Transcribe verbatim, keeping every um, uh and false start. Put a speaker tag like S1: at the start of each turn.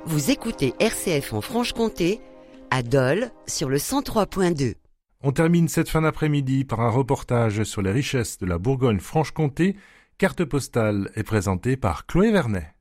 S1: Vous écoutez R C F en Franche-Comté, à Dole, sur le cent trois point deux.
S2: On termine cette fin d'après-midi par un reportage sur les richesses de la Bourgogne-Franche-Comté. Carte postale est présentée par Chloé Vernet.